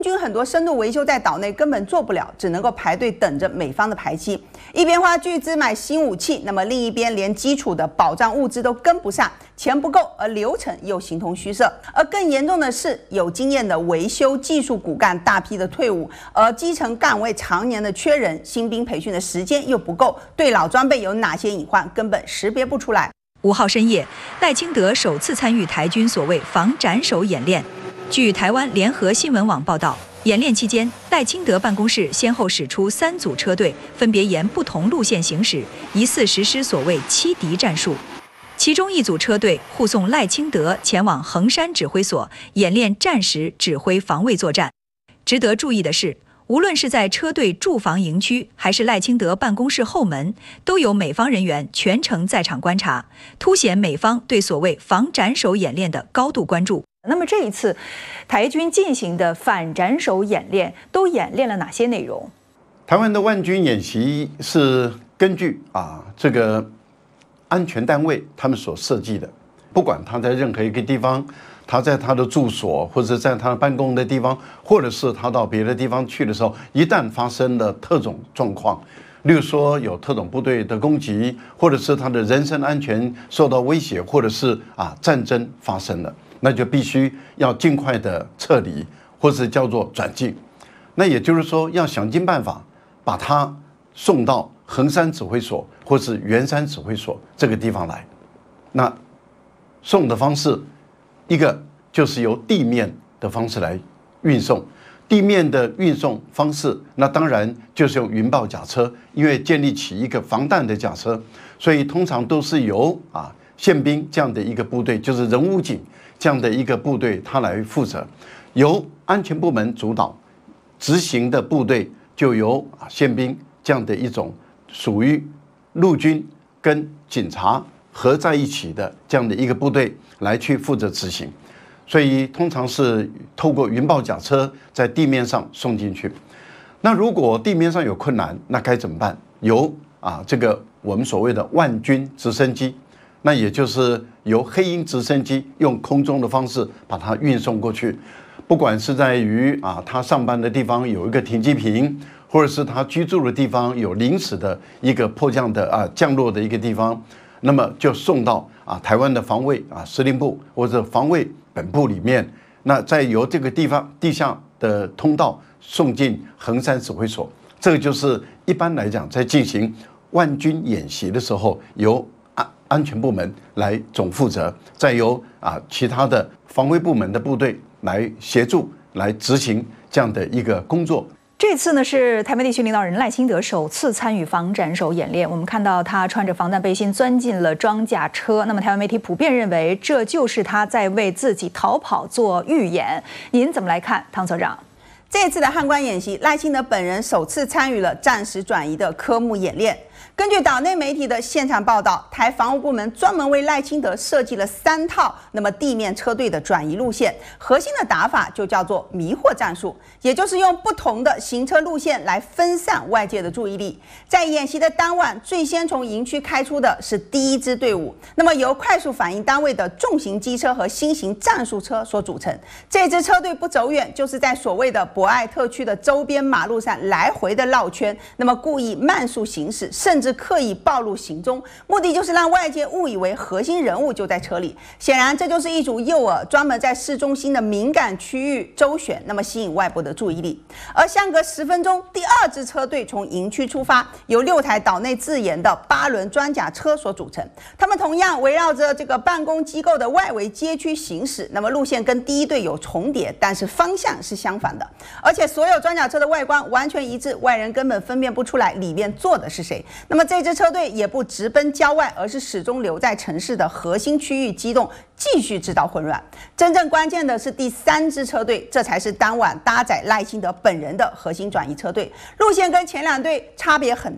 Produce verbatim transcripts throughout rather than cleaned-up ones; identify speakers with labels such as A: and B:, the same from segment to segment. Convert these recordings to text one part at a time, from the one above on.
A: 军很多深度维修在岛内根本做不了，只能够排队等着美方的排期。一边花巨资买新武器，那么另一边连基础的保障物资都跟不上，钱不够，而流程又形同虚设。而更严重的是，有经验的维修技术骨干大批的退伍，而基层干位常年的缺人，新兵培训的时间又不够，对老装备有哪些隐患，根本识别不出来。
B: 五号深夜，赖清德首次参与台军所谓防斩首演练。据台湾联合新闻网报道，演练期间，赖清德办公室先后使出三组车队，分别沿不同路线行驶，疑似实施所谓欺敌战术。其中一组车队护送赖清德前往衡山指挥所演练战时指挥防卫作战。值得注意的是，无论是在车队驻防营区，还是赖清德办公室后门，都有美方人员全程在场观察，凸显美方对所谓防斩首演练的高度关注。
C: 那么这一次台军进行的反斩首演练都演练了哪些内容？
D: 台湾的万军演习是根据啊这个安全单位他们所设计的，不管他在任何一个地方，他在他的住所，或者在他办公的地方，或者是他到别的地方去的时候，一旦发生了特种状况，例如说有特种部队的攻击，或者是他的人身安全受到威胁，或者是啊战争发生了，那就必须要尽快的撤离，或是叫做转进。那也就是说，要想尽办法把他送到衡山指挥所或是圆山指挥所这个地方来。那送的方式，一个就是由地面的方式来运送。地面的运送方式，那当然就是用云豹甲车，因为建立起一个防弹的甲车，所以通常都是由啊宪兵这样的一个部队，就是人武警这样的一个部队，他来负责，由安全部门主导，执行的部队就由啊宪兵这样的一种属于陆军跟警察合在一起的这样的一个部队来去负责执行。所以通常是透过云豹甲车在地面上送进去。那如果地面上有困难，那该怎么办？由啊这个我们所谓的万军直升机，那也就是由黑鹰直升机用空中的方式把它运送过去。不管是在于啊他上班的地方有一个停机坪，或者是他居住的地方有临时的一个迫降的啊降落的一个地方，那么就送到啊台湾的防卫啊司令部或者防卫本部里面，那再由这个地方地下的通道送进衡山指挥所。这个就是一般来讲在进行万军演习的时候，由安安全部门来总负责，再由啊其他的防卫部门的部队来协助来执行这样的一个工作。
C: 这次呢是台湾地区领导人赖清德首次参与防斩首演练，我们看到他穿着防弹背心钻进了装甲车。那么台湾媒体普遍认为，这就是他在为自己逃跑做预演。您怎么来看，汤所长？
A: 这次的汉光演习，赖清德本人首次参与了战时转移的科目演练。根据岛内媒体的现场报道，台防务部门专门为赖清德设计了三套那么地面车队的转移路线，核心的打法就叫做迷惑战术，也就是用不同的行车路线来分散外界的注意力。在演习的当晚，最先从营区开出的是第一支队伍，那么由快速反应单位的重型机车和新型战术车所组成。这支车队不走远，就是在所谓的博爱特区的周边马路上来回的绕圈，那么故意慢速行驶，甚至刻意暴露行踪，目的就是让外界误以为核心人物就在车里。显然，这就是一组诱饵，专门在市中心的敏感区域周旋，那么吸引外部的注意力。而相隔十分钟，第二支车队从营区出发，由六台岛内自研的八轮装甲车所组成。他们同样围绕着这个办公机构的外围街区行驶，那么路线跟第一队有重叠，但是方向是相反的。而且所有装甲车的外观完全一致，外人根本分辨不出来里面坐的是谁。那么这支车队也不直奔郊外，而是始终留在城市的核心区域机动，继续制造混乱。真正关键的是第三支车队，这才是当晚搭载赖清德本人的核心转移车队，路线跟前两队差别很大。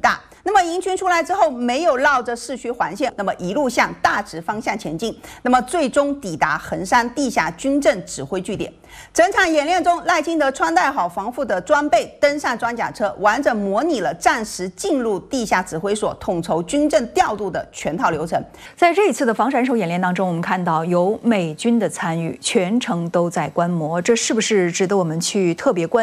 A: 那么营群出来之后，没有绕着市区环线，那么一路向大直方向前进，那么最终抵达衡山地下军政指挥据点。整场演练中，赖清德穿戴好防护的装备，登上装甲车，完整模拟了战时进入地下指挥所统筹军政调度的全套流程。
C: 在这一次的防斩首演练当中，我们看到有美军的参与，全程都在观摩，这是不是值得我们去特别关注？